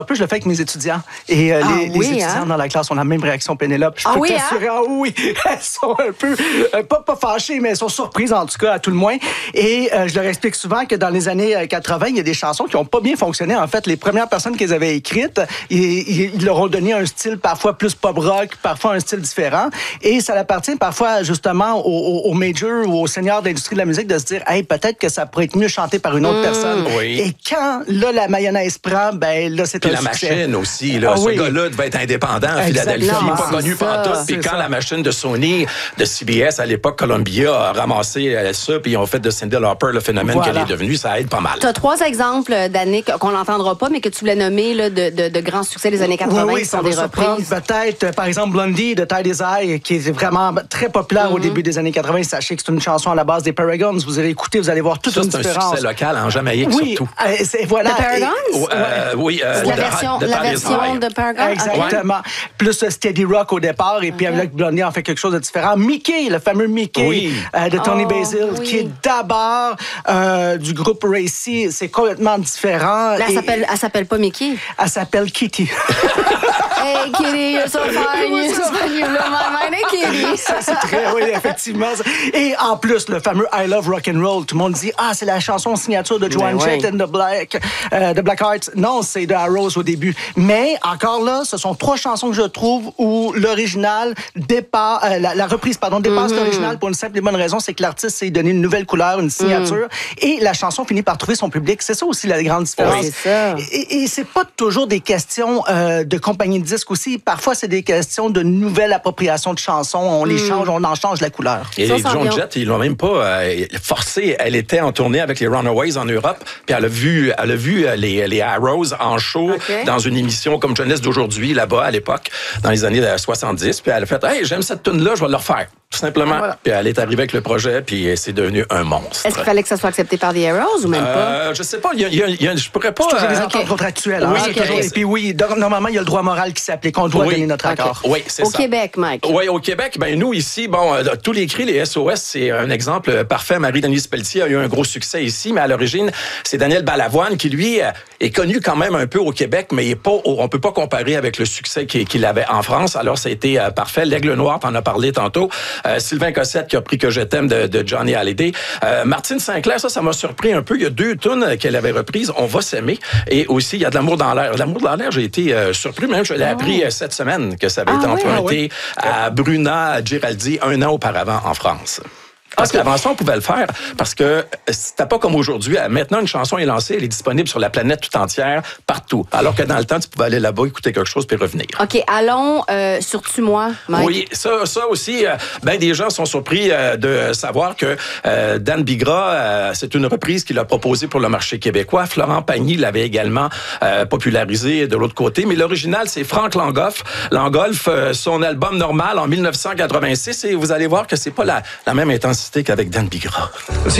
peu, je le fais avec mes étudiants. Et les étudiants dans la classe ont la même réaction, Pénélope. Je peux t'assurer, oui, elles sont un peu, pas fâchées, mais elles sont surprises, en tout cas, à tout le moins. Et je leur explique souvent que dans les années 80, il y a des chansons qui n'ont pas bien fonctionné. En fait, les premières personnes qui les avaient écrites, ils leur ont donné un style parfois plus pop-rock, parfois un style différent. Et ça appartient parfois, justement, aux majors ou aux seigneurs d'industrie de la musique de se dire, hey, peut-être que ça pourrait être mieux chanté par une autre personne. Oui. Et quand, là, la mayonnaise prend, ben là, c'est un la succès. machine aussi, là, ce gars-là devait être indépendant à Philadelphie, pas connu pantoute. Puis quand la machine de Sony, de CBS, à l'époque, Columbia, a ramassé ça, puis ils ont fait de Cyndi Lauper le phénomène qu'elle est devenue, ça aide pas mal. Tu as 3 exemples d'années qu'on n'entendra pas, mais que tu voulais nommer là, de grands succès des années 80 qui sont des reprises. Peut-être, par exemple, Blondie de Tie This Eye, qui est vraiment très populaire au début des années 80. Sachez que c'est une chanson à la base des Paragons. Vous allez écouter, vous allez voir toute une différence. C'est un succès local en Jamaïque, surtout. Voilà. The Paragons? Oui. La version de Paragons? Exactement. Okay. Plus Steady Rock au départ, et puis avec Blondie, on fait quelque chose de différent. Mickey, le fameux Mickey de Tony Basil, qui est d'abord du groupe Racy. C'est complètement différent. Là, elle s'appelle pas Mickey? Elle s'appelle Kitty. Hey, Kitty, you're so fine. You're so fine. You blow my mind, Kitty. C'est très, oui, effectivement. Et en plus, le fameux I Love Rock'n'Roll. Tout le monde dit, c'est la chanson signature de Joan Jett and the Blackhearts. Non, c'est de Arrows au début. Mais, encore là, ce sont 3 chansons que je trouve où l'original dépasse, la reprise, dépasse l'original pour une simple et bonne raison, c'est que l'artiste s'est donné une nouvelle couleur, une signature, et la chanson finit par trouver son public. C'est ça aussi la grande différence. Oui, c'est ça. Et c'est pas toujours des questions de compagnie de disques aussi. Parfois, c'est des questions de nouvelle appropriation de chansons. On les change, on en change la couleur. Et Joan Jett, ils l'ont même pas forcé. Elle était en tournée avec les Runaways en Europe, puis elle a vu les Arrows en show dans une émission comme Jeunesse d'aujourd'hui, là-bas, à l'époque, dans les années 70. Puis elle a fait, hey, j'aime cette tune-là, je vais le refaire. Tout simplement. Voilà. Puis elle est arrivée avec le projet, puis c'est devenu un monstre. Est-ce qu'il fallait que ça soit accepté par The Arrows ou même pas? Je sais pas. Je pourrais pas. C'est toujours des ententes contractuelles. Et puis normalement, il y a le droit moral qui s'applique. On doit donner notre accord. Oui, c'est ça. Au Québec, Mike. Oui, au Québec, nous ici, tous les cris, les SOS, c'est un exemple parfait. Marie-Denise Pelletier a eu un gros succès ici, mais à l'origine, c'est Daniel Balavoine qui, lui, est connu quand même un peu au Québec, mais on peut pas comparer avec le succès qu'il avait en France. Alors, ça a été parfait. L'Aigle Noir, t'en as parlé tantôt. Sylvain Cossette qui a pris Que je t'aime de Johnny Hallyday. Martine Sinclair, ça m'a surpris un peu. Il y a 2 tunes qu'elle avait reprises. On va s'aimer. Et aussi, il y a de l'amour dans l'air. L'amour dans l'air, j'ai été surpris. Même, je l'ai appris cette semaine que ça avait été emprunté à Bruna Giraldi 1 an auparavant en France. Parce qu'avant ça, on pouvait le faire parce que c'était pas comme aujourd'hui. Maintenant, une chanson est lancée, elle est disponible sur la planète tout entière, partout. Alors que dans le temps, tu pouvais aller là-bas, écouter quelque chose puis revenir. OK, allons sur Tue-moi, Mike. Oui, ça aussi, des gens sont surpris de savoir que Dan Bigra, c'est une reprise qu'il a proposée pour le marché québécois. Florent Pagny l'avait également popularisé de l'autre côté. Mais l'original, c'est Franck Langolf. Langolf, son album Normal en 1986. Et vous allez voir que c'est pas la même intensité qu'avec Dan Bigra.